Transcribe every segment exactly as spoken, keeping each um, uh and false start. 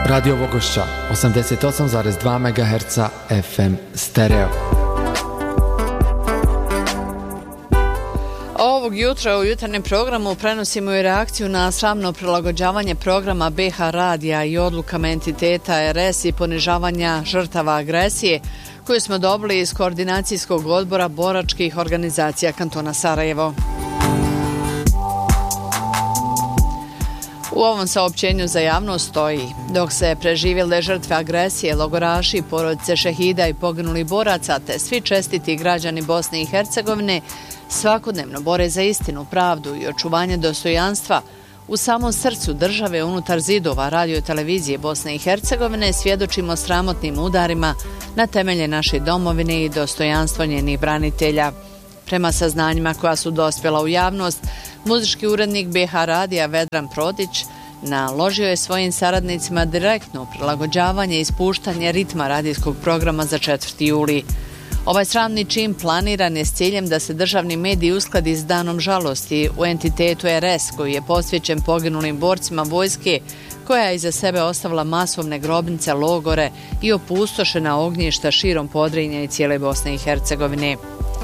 Radio Vogošća, osamdeset osam zarez dva megaherca F M stereo. Ovog jutra u jutarnjem programu prenosimo i reakciju na sramno prilagođavanje programa B H radija i odlukama entiteta R S i ponižavanja žrtava agresije koju smo dobili iz Koordinacijskog odbora boračkih organizacija kantona Sarajevo. U ovom saopćenju za javnost stoji: dok se preživjele žrtve agresije, logoraši, porodice šehida i poginulih boraca te svi čestiti građani Bosne i Hercegovine svakodnevno bore za istinu, pravdu i očuvanje dostojanstva, u samom srcu države unutar zidova radio televizije Bosne i Hercegovine svjedočimo sramotnim udarima na temelje naše domovine i dostojanstvo njenih branitelja. Prema saznanjima koja su dospjela u javnost, muzički urednik B H radija Vedran Prodić naložio je svojim saradnicima direktno prilagođavanje i ispuštanje ritma radijskog programa za četvrti juli. Ovaj sramni čin planiran je s ciljem da se državni medij uskladi s danom žalosti u entitetu R S koji je posvećen poginulim borcima vojske koja je iza sebe ostavila masovne grobnice, logore i opustošena ognjišta širom Podrinja i cijele Bosne i Hercegovine.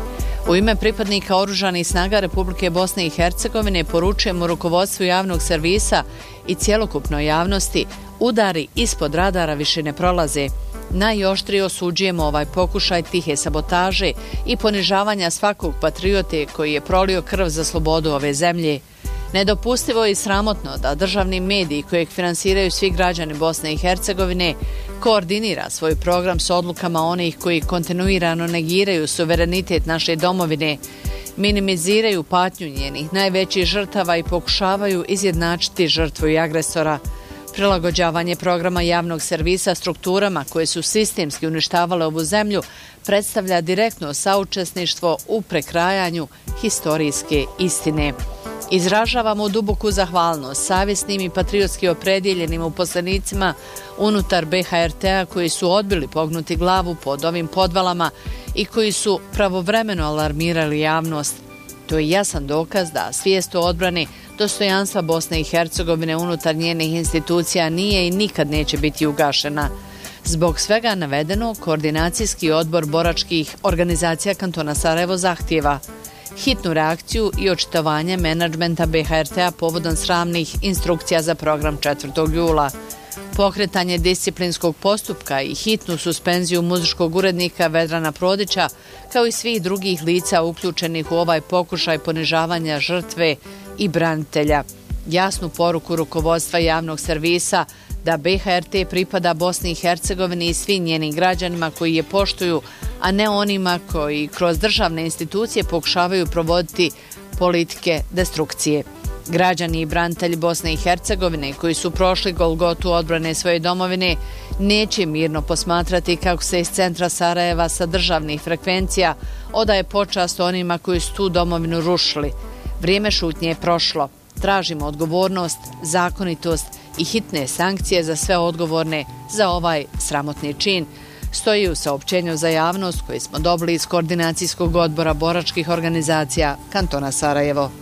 U ime pripadnika Oružanih snaga Republike Bosne i Hercegovine poručujemo rukovodstvu javnog servisa i cjelokupnoj javnosti: udari ispod radara više ne prolaze. Najoštrije osuđujemo ovaj pokušaj tihe sabotaže i ponižavanja svakog patriote koji je prolio krv za slobodu ove zemlje. Nedopustivo je i sramotno da državni mediji kojeg finansiraju svi građani Bosne i Hercegovine koordinira svoj program s odlukama onih koji kontinuirano negiraju suverenitet naše domovine, minimiziraju patnju njenih najvećih žrtava i pokušavaju izjednačiti žrtvu i agresora. Prilagođavanje programa javnog servisa strukturama koje su sistemski uništavale ovu zemlju predstavlja direktno saučesništvo u prekrajanju historijske istine. Izražavamo duboku zahvalnost savjesnim i patriotski opredjeljenim uposlenicima unutar B H R T-a koji su odbili pognuti glavu pod ovim podvalama i koji su pravovremeno alarmirali javnost. To je jasan dokaz da svijest o odbrani dostojanstva Bosne i Hercegovine unutar njenih institucija nije i nikad neće biti ugašena. Zbog svega navedenog, Koordinacijski odbor boračkih organizacija kantona Sarajevo zahtijeva hitnu reakciju i očitovanje menadžmenta B H R T-a povodom sramnih instrukcija za program četvrtog jula, pokretanje disciplinskog postupka i hitnu suspenziju muzičkog urednika Vedrana Prodića, kao i svih drugih lica uključenih u ovaj pokušaj ponižavanja žrtve i branitelja. Jasnu poruku rukovodstva javnog servisa da B H R T pripada Bosni i Hercegovini i svim njenim građanima koji je poštuju, a ne onima koji kroz državne institucije pokušavaju provoditi politike destrukcije. Građani i branitelji Bosne i Hercegovine koji su prošli golgotu odbrane svoje domovine neće mirno posmatrati kako se iz centra Sarajeva sa državnih frekvencija odaje počast onima koji su tu domovinu rušili. Vrijeme šutnje je prošlo. Tražimo odgovornost, zakonitost i hitne sankcije za sve odgovorne za ovaj sramotni čin, stoji u saopćenju za javnost koji smo dobili iz Koordinacijskog odbora boračkih organizacija kantona Sarajevo.